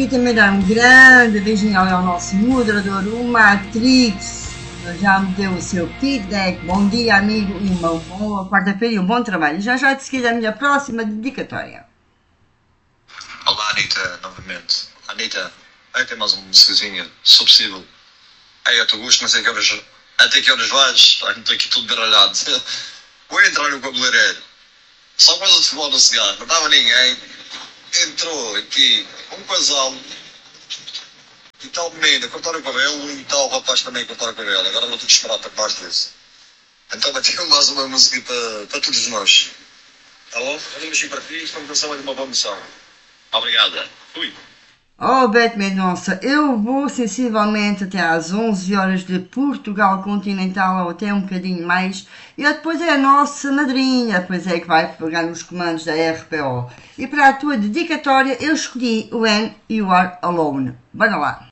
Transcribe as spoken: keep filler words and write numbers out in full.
queria também dar um grande beijinho ao nosso moderador, o Matrix. Já me deu o seu feedback. Bom dia, amigo, e uma boa quarta-feira e um bom trabalho. Já já de seguida a minha próxima dedicatória. Olá, Anitta, novamente. Anitta, aí tem mais uma musicazinha, se for possível. Aí eu te gosto, não sei que horas, até que horas vais. Ai, não estou aqui tudo baralhado. Vou entrar no cabeleireiro. Só coisa de futebol no cigarro, não estava ninguém. Entrou aqui um casal e tal menina cortar o cabelo e tal rapaz também cortar o cabelo. Agora vou ter que esperar para mais disso. Então vai ter mais uma música para, para todos nós. Tá bom? Eu beijinho para ti, esta canção é de uma boa missão. Obrigada. Fui. Oh, Beto Mendonça, eu vou sensivelmente até às onze horas de Portugal Continental, ou até um bocadinho mais, e depois é a nossa madrinha, depois é que vai pegar nos comandos da R P O. E para a tua dedicatória eu escolhi When You Are Alone. Bora lá!